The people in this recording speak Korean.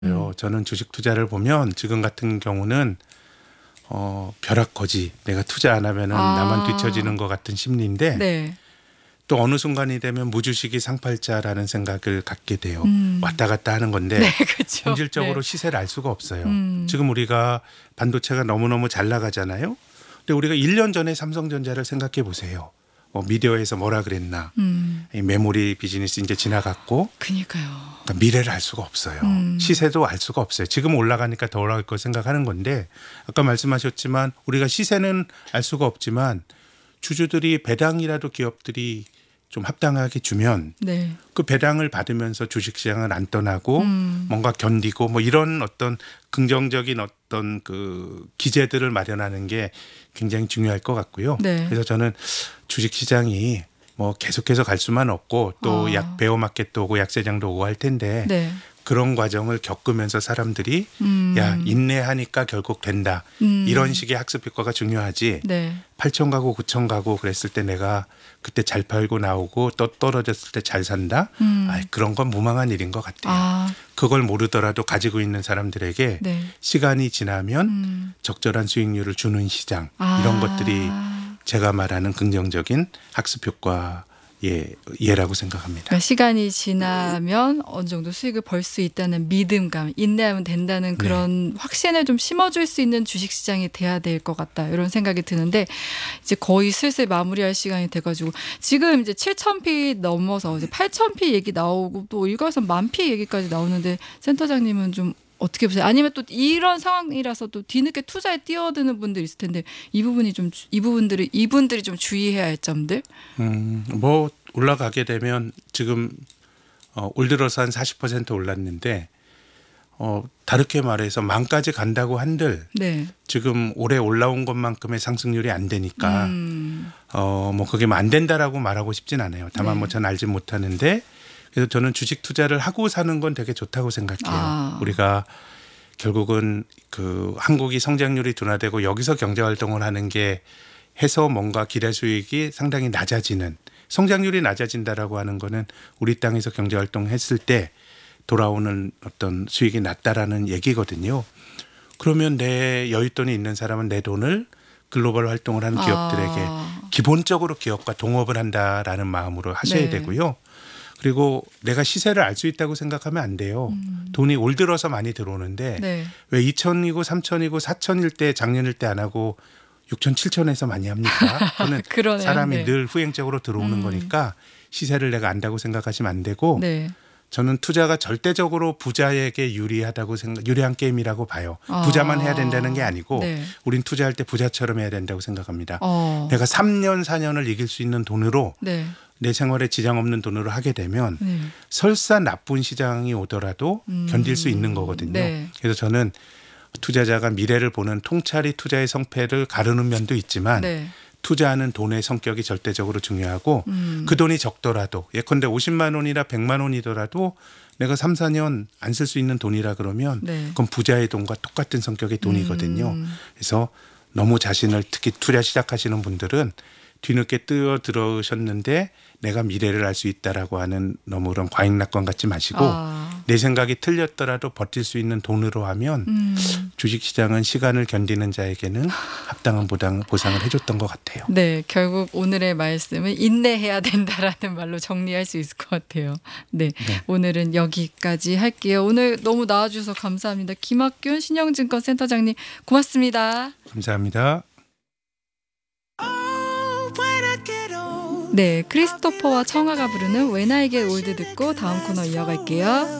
저는 주식 투자를 보면 지금 같은 경우는 벼락거지 내가 투자 안 하면은 나만 뒤처지는 것 같은 심리인데 네. 또 어느 순간이 되면 무주식이 상팔자라는 생각을 갖게 돼요. 왔다 갔다 하는 건데 네, 그렇죠. 본질적으로 네. 시세를 알 수가 없어요. 지금 우리가 반도체가 너무너무 잘 나가잖아요. 근데 우리가 1년 전에 삼성전자를 생각해 보세요. 미디어에서 뭐라 그랬나. 이 메모리 비즈니스 이제 지나갔고 그니까요. 그러니까 미래를 알 수가 없어요. 시세도 알 수가 없어요. 지금 올라가니까 더 올라갈 거 생각하는 건데 아까 말씀하셨지만 우리가 시세는 알 수가 없지만 주주들이 배당이라도 기업들이 좀 합당하게 주면 네. 그 배당을 받으면서 주식시장을 안 떠나고 뭔가 견디고 뭐 이런 어떤 긍정적인 어떤 그 기제들을 마련하는 게 굉장히 중요할 것 같고요. 네. 그래서 저는 주식시장이 뭐 계속해서 갈 수만 없고 또 약 베어마켓도 오고 약세장도 오고 할 텐데 네. 그런 과정을 겪으면서 사람들이 야 인내하니까 결국 된다. 이런 식의 학습 효과가 중요하지. 네. 8천 가구 9천 가구 그랬을 때 내가 그때 잘 팔고 나오고 또 떨어졌을 때 잘 산다. 그런 건 무망한 일인 것 같아요. 그걸 모르더라도 가지고 있는 사람들에게 네. 시간이 지나면 적절한 수익률을 주는 시장 이런 것들이 제가 말하는 긍정적인 학습 효과 예라고 생각합니다. 그러니까 시간이 지나면 어느 정도 수익을 벌 수 있다는 믿음감, 인내하면 된다는 그런 확신을 좀 심어줄 수 있는 주식시장이 돼야 될 것 같다 이런 생각이 드는데 이제 거의 슬슬 마무리할 시간이 돼가지고 지금 이제 7,000피 넘어서 이제 8,000피 얘기 나오고 또 일각에서 10,000피 얘기까지 나오는데 센터장님은 좀 어떻게 보세요? 아니면 또 이런 상황이라서 또 뒤늦게 투자에 뛰어드는 분들 있을 텐데 이분들이 좀 주의해야 할 점들? 뭐 올라가게 되면 지금 올 들어서 한 40% 올랐는데 다르게 말해서 만까지 간다고 한들 네. 지금 올해 올라온 것만큼의 상승률이 안 되니까 뭐 그게 뭐 안 된다라고 말하고 싶진 않아요. 다만 뭐 전 알지 못하는데 그래서 저는 주식 투자를 하고 사는 건 되게 좋다고 생각해요. 우리가 결국은 그 한국이 성장률이 둔화되고 여기서 경제 활동을 하는 게 해서 뭔가 기대 수익이 상당히 낮아지는 성장률이 낮아진다라고 하는 거는 우리 땅에서 경제 활동했을 때 돌아오는 어떤 수익이 낮다라는 얘기거든요. 그러면 내 여윳돈이 있는 사람은 내 돈을 글로벌 활동을 하는 기업들에게 기본적으로 기업과 동업을 한다라는 마음으로 하셔야 되고요. 그리고 내가 시세를 알 수 있다고 생각하면 안 돼요. 돈이 올 들어서 많이 들어오는데 왜 2천이고 3천이고 4천일 때 작년일 때 안 하고 6천 7천에서 많이 합니까? 그거는 그러네요. 사람이 늘 후행적으로 들어오는 거니까 시세를 내가 안다고 생각하시면 안 되고 저는 투자가 절대적으로 부자에게 유리한 게임이라고 봐요. 부자만 해야 된다는 게 아니고 우린 투자할 때 부자처럼 해야 된다고 생각합니다. 내가 3년 4년을 이길 수 있는 돈으로 내 생활에 지장 없는 돈으로 하게 되면 설사 나쁜 시장이 오더라도 견딜 수 있는 거거든요. 그래서 저는 투자자가 미래를 보는 통찰이 투자의 성패를 가르는 면도 있지만 투자하는 돈의 성격이 절대적으로 중요하고 그 돈이 적더라도 예컨대 50만 원이나 100만 원이더라도 내가 3, 4년 안 쓸 수 있는 돈이라 그러면 그건 부자의 돈과 똑같은 성격의 돈이거든요. 그래서 너무 자신을 특히 투자 시작하시는 분들은 뒤늦게 뛰어들어오셨는데 내가 미래를 알 수 있다라고 하는 너무 그런 과잉낙관 갖지 마시고 내 생각이 틀렸더라도 버틸 수 있는 돈으로 하면 주식시장은 시간을 견디는 자에게는 합당한 보상을 해줬던 것 같아요. 네, 결국 오늘의 말씀은 인내해야 된다라는 말로 정리할 수 있을 것 같아요. 네. 오늘은 여기까지 할게요. 오늘 너무 나와주셔서 감사합니다. 김학균 신영증권 센터장님 고맙습니다. 감사합니다. 네, 크리스토퍼와 청아가 부르는 When I Get Old 듣고 다음 코너 이어갈게요.